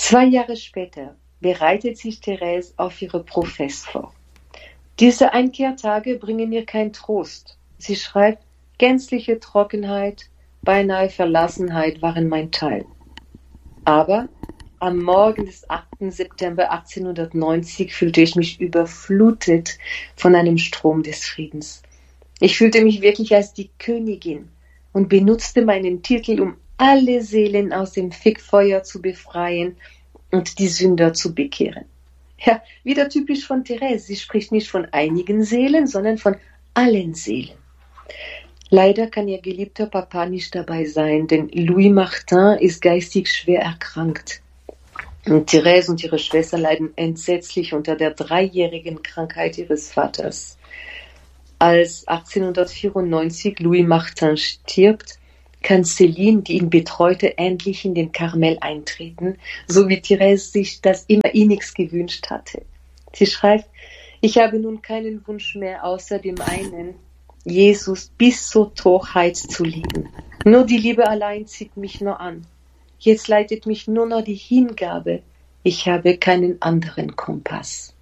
2 Jahre später bereitet sich Therese auf ihre Profess vor. Diese Einkehrtage bringen ihr keinen Trost. Sie schreibt, gänzliche Trockenheit, beinahe Verlassenheit waren mein Teil. Aber am Morgen des 8. September 1890 fühlte ich mich überflutet von einem Strom des Friedens. Ich fühlte mich wirklich als die Königin und benutzte meinen Titel, um alle Seelen aus dem Fegfeuer zu befreien und die Sünder zu bekehren. Ja, wieder typisch von Therese. Sie spricht nicht von einigen Seelen, sondern von allen Seelen. Leider kann ihr geliebter Papa nicht dabei sein, denn Louis Martin ist geistig schwer erkrankt. Und Therese und ihre Schwester leiden entsetzlich unter der 3-jährigen Krankheit ihres Vaters. Als 1894 Louis Martin stirbt, kann Céline, die ihn betreute, endlich in den Karmel eintreten, so wie Therese sich das immer innigst gewünscht hatte. Sie schreibt, ich habe nun keinen Wunsch mehr, außer dem einen, Jesus bis zur Torheit zu lieben. Nur die Liebe allein zieht mich nur an. Jetzt leitet mich nur noch die Hingabe. Ich habe keinen anderen Kompass.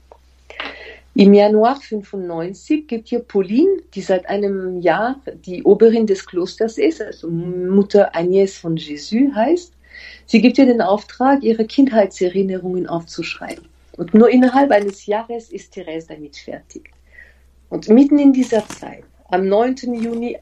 Im Januar 1995 gibt ihr Pauline, die seit einem Jahr die Oberin des Klosters ist, also Mutter Agnès von Jésus heißt, sie gibt ihr den Auftrag, ihre Kindheitserinnerungen aufzuschreiben. Und nur innerhalb eines Jahres ist Therese damit fertig. Und mitten in dieser Zeit, am 9. Juni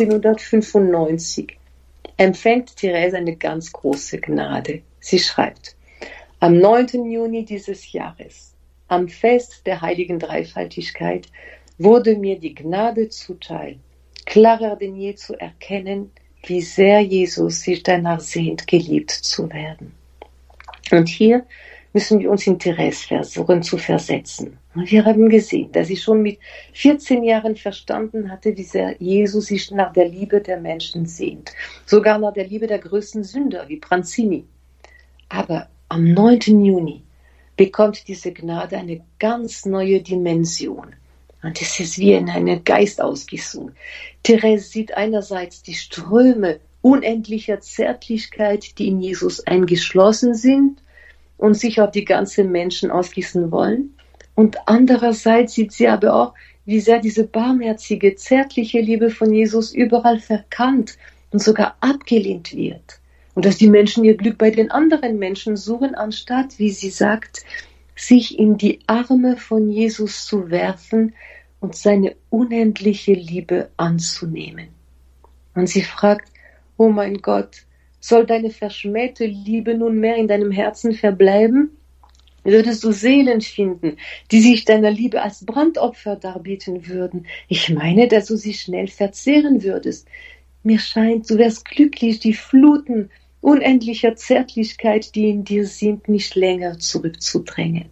1895, empfängt Therese eine ganz große Gnade. Sie schreibt, am 9. Juni dieses Jahres, am Fest der heiligen Dreifaltigkeit, wurde mir die Gnade zuteil, klarer denn je zu erkennen, wie sehr Jesus sich danach sehnt, geliebt zu werden. Und hier müssen wir uns in Therese versuchen zu versetzen. Wir haben gesehen, dass sie schon mit 14 Jahren verstanden hatte, wie sehr Jesus sich nach der Liebe der Menschen sehnt. Sogar nach der Liebe der größten Sünder, wie Pranzini. Aber am 9. Juni bekommt diese Gnade eine ganz neue Dimension. Und es ist wie in eine Geistausgießung. Therese sieht einerseits die Ströme unendlicher Zärtlichkeit, die in Jesus eingeschlossen sind und sich auf die ganzen Menschen ausgießen wollen. Und andererseits sieht sie aber auch, wie sehr diese barmherzige, zärtliche Liebe von Jesus überall verkannt und sogar abgelehnt wird. Und dass die Menschen ihr Glück bei den anderen Menschen suchen, anstatt, wie sie sagt, sich in die Arme von Jesus zu werfen und seine unendliche Liebe anzunehmen. Und sie fragt, oh mein Gott, soll deine verschmähte Liebe nunmehr in deinem Herzen verbleiben? Würdest du Seelen finden, die sich deiner Liebe als Brandopfer darbieten würden? Ich meine, dass du sie schnell verzehren würdest. Mir scheint, du wärst glücklich, die Fluten unendlicher Zärtlichkeit, die in dir sind, nicht länger zurückzudrängen.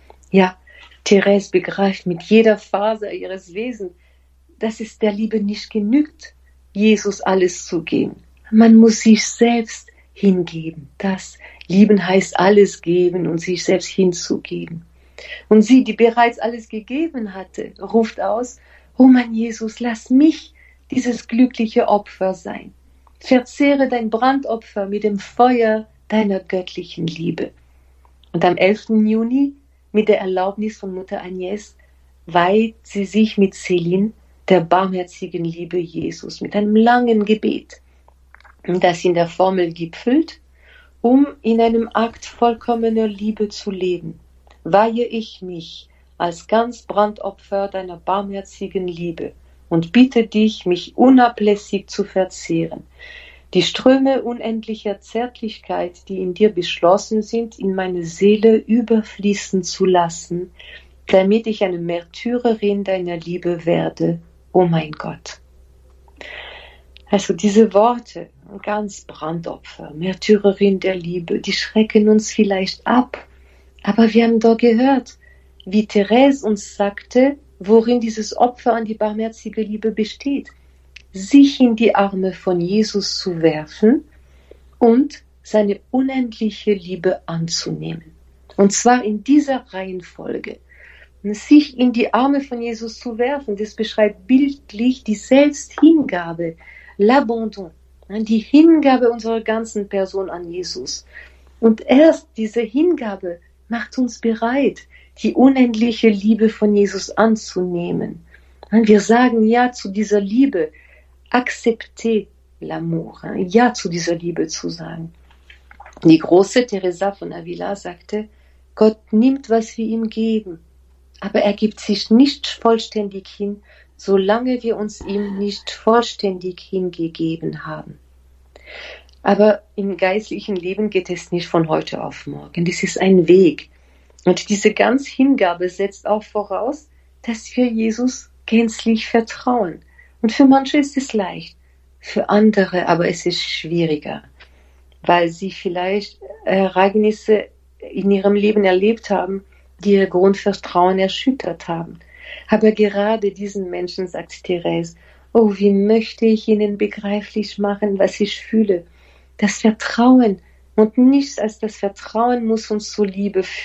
Ja, Therese begreift mit jeder Faser ihres Wesens, dass es der Liebe nicht genügt, Jesus alles zu geben. Man muss sich selbst hingeben. Das Lieben heißt alles geben und sich selbst hinzugeben. Und sie, die bereits alles gegeben hatte, ruft aus, oh mein Jesus, lass mich dieses glückliche Opfer sein. Verzehre dein Brandopfer mit dem Feuer deiner göttlichen Liebe. Und am 11. Juni, mit der Erlaubnis von Mutter Agnès, weiht sie sich mit Céline der barmherzigen Liebe Jesus, mit einem langen Gebet, das in der Formel gipfelt, um in einem Akt vollkommener Liebe zu leben. Weihe ich mich als ganz Brandopfer deiner barmherzigen Liebe und bitte dich, mich unablässig zu verzehren. Die Ströme unendlicher Zärtlichkeit, die in dir beschlossen sind, in meine Seele überfließen zu lassen, damit ich eine Märtyrerin deiner Liebe werde, oh mein Gott. Also diese Worte, ganz Brandopfer, Märtyrerin der Liebe, die schrecken uns vielleicht ab. Aber wir haben doch gehört, wie Therese uns sagte, worin dieses Opfer an die barmherzige Liebe besteht. Sich in die Arme von Jesus zu werfen und seine unendliche Liebe anzunehmen. Und zwar in dieser Reihenfolge. Sich in die Arme von Jesus zu werfen, das beschreibt bildlich die Selbsthingabe, l'abandon, die Hingabe unserer ganzen Person an Jesus. Und erst diese Hingabe macht uns bereit, die unendliche Liebe von Jesus anzunehmen. Und wir sagen Ja zu dieser Liebe, accepter l'amour, Ja zu dieser Liebe zu sagen. Die große Teresa von Avila sagte, Gott nimmt, was wir ihm geben, aber er gibt sich nicht vollständig hin, solange wir uns ihm nicht vollständig hingegeben haben. Aber im geistlichen Leben geht es nicht von heute auf morgen. Das ist ein Weg. Und diese ganze Hingabe setzt auch voraus, dass wir Jesus gänzlich vertrauen. Und für manche ist es leicht, für andere aber es ist schwieriger, weil sie vielleicht Ereignisse in ihrem Leben erlebt haben, die ihr Grundvertrauen erschüttert haben. Aber gerade diesen Menschen sagt Therese, oh, wie möchte ich ihnen begreiflich machen, was ich fühle. Das Vertrauen und nichts als das Vertrauen muss uns zur Liebe